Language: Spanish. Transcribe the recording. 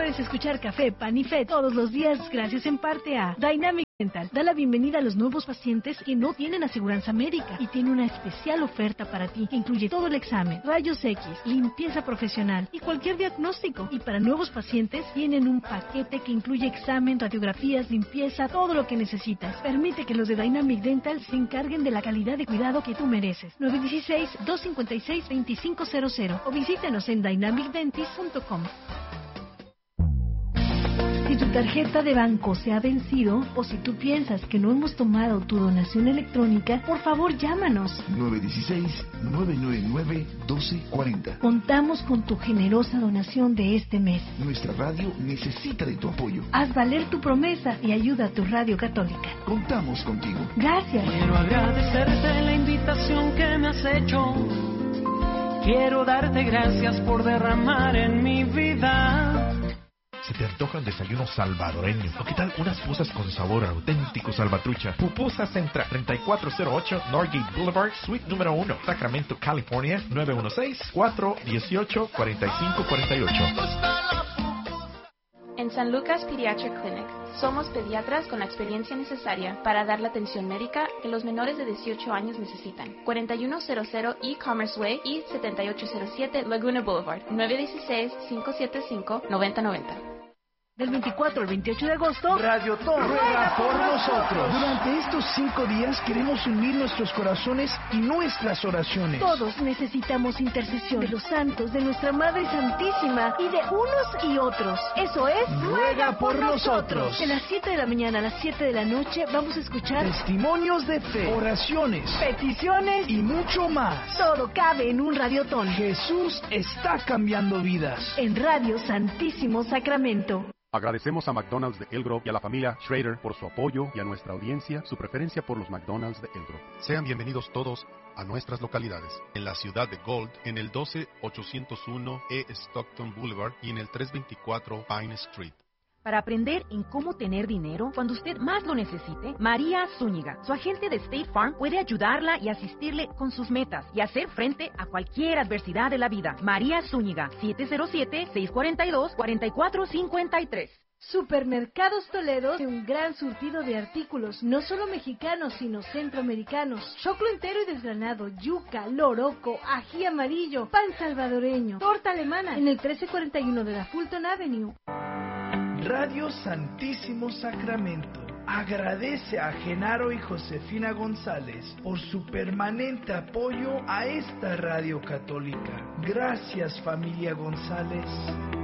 Puedes escuchar Café, Pan y Fe todos los días gracias en parte a Dynamic Dental. Da la bienvenida a los nuevos pacientes que no tienen aseguranza médica y tiene una especial oferta para ti que incluye todo el examen, rayos X, limpieza profesional y cualquier diagnóstico. Y para nuevos pacientes tienen un paquete que incluye examen, radiografías, limpieza, todo lo que necesitas. Permite que los de Dynamic Dental se encarguen de la calidad de cuidado que tú mereces. 916-256-2500 o visítanos en dynamicdentist.com. Si tu tarjeta de banco se ha vencido o si tú piensas que no hemos tomado tu donación electrónica, por favor llámanos. 916-999-1240. Contamos con tu generosa donación de este mes. Nuestra radio necesita de tu apoyo. Haz valer tu promesa y ayuda a tu radio católica. Contamos contigo. Gracias. Quiero agradecerte la invitación que me has hecho. Quiero darte gracias por derramar en mi vida. ¿Se te antoja un desayuno salvadoreño? ¿O qué tal unas pupusas con sabor auténtico salvatrucha? Pupusas Central, 3408 Norgate Boulevard, Suite número 1, Sacramento, California, 916-418-4548. En San Lucas Pediatric Clinic, somos pediatras con la experiencia necesaria para dar la atención médica que los menores de 18 años necesitan. 4100 E-Commerce Way y 7807 Laguna Boulevard, 916-575-9090. Del 24 al 28 de agosto, Radio Ton ruega por nosotros. Durante estos 5 días queremos unir nuestros corazones y nuestras oraciones. Todos necesitamos intercesión de los santos, de nuestra Madre Santísima y de unos y otros. Eso es, ruega por nosotros. De las 7 de la mañana a las 7 de la noche vamos a escuchar testimonios de fe, oraciones, peticiones y mucho más. Todo cabe en un radiotón. Jesús está cambiando vidas. En Radio Santísimo Sacramento. Agradecemos a McDonald's de El Grove y a la familia Schrader por su apoyo y a nuestra audiencia su preferencia por los McDonald's de El Grove. Sean bienvenidos todos a nuestras localidades. En la ciudad de Gold, en el 12801 E. Stockton Boulevard y en el 324 Pine Street. Para aprender en cómo tener dinero cuando usted más lo necesite, María Zúñiga, su agente de State Farm, puede ayudarla y asistirle con sus metas y hacer frente a cualquier adversidad de la vida. María Zúñiga, 707-642-4453. Supermercados Toledo tiene un gran surtido de artículos, no solo mexicanos, sino centroamericanos. Choclo entero y desgranado, yuca, loroco, ají amarillo, pan salvadoreño, torta alemana, en el 1341 de la Fulton Avenue. Radio Santísimo Sacramento agradece a Genaro y Josefina González por su permanente apoyo a esta radio católica. Gracias, familia González.